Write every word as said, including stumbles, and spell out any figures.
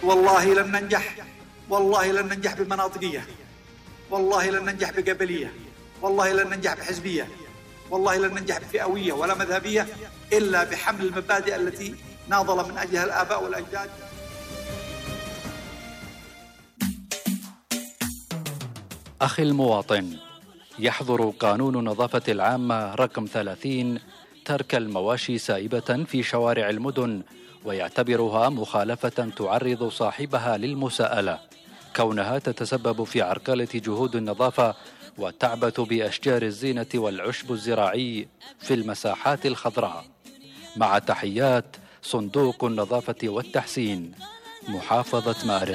والله لن ننجح، والله لن ننجح بمناطقية، والله لن ننجح بقبلية، والله لن ننجح بحزبية، والله لن ننجح بفئوية ولا مذهبية إلا بحمل المبادئ التي ناضل من أجلها الآباء والأجداد. أخي المواطن، يحظر قانون النظافة العامة رقم ثلاثين ترك المواشي سائبة في شوارع المدن، ويعتبرها مخالفة تعرض صاحبها للمساءلة، كونها تتسبب في عرقلة جهود النظافة وتعبث بأشجار الزينة والعشب الزراعي في المساحات الخضراء. مع تحيات صندوق النظافة والتحسين، محافظة مأرب.